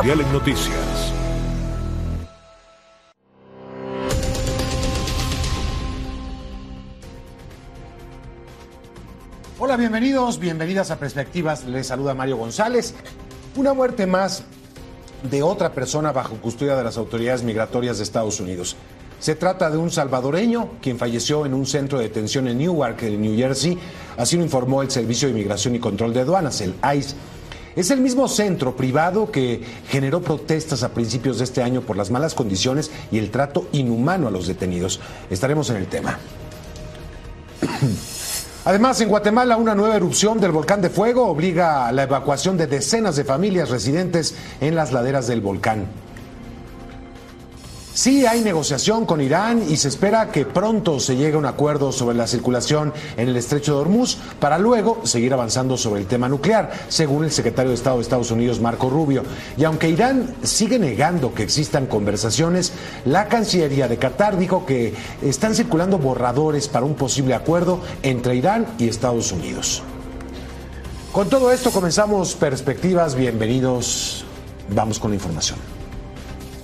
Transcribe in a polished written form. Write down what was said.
Mundial en Noticias. Hola, bienvenidas a Perspectivas. Les saluda Mario González. Una muerte más de otra persona bajo custodia de las autoridades migratorias de Estados Unidos. Se trata de un salvadoreño quien falleció en un centro de detención en Newark, en New Jersey. Así lo informó el Servicio de Inmigración y Control de Aduanas, el ICE. Es el mismo centro privado que generó protestas a principios de este año por las malas condiciones y el trato inhumano a los detenidos. Estaremos en el tema. Además, en Guatemala, una nueva erupción del volcán de fuego obliga a la evacuación de decenas de familias residentes en las laderas del volcán. Sí hay negociación con Irán y se espera que pronto se llegue a un acuerdo sobre la circulación en el estrecho de Hormuz para luego seguir avanzando sobre el tema nuclear, según el secretario de Estado de Estados Unidos, Marco Rubio. Y aunque Irán sigue negando que existan conversaciones, la Cancillería de Qatar dijo que están circulando borradores para un posible acuerdo entre Irán y Estados Unidos. Con todo esto comenzamos Perspectivas. Bienvenidos. Vamos con la información.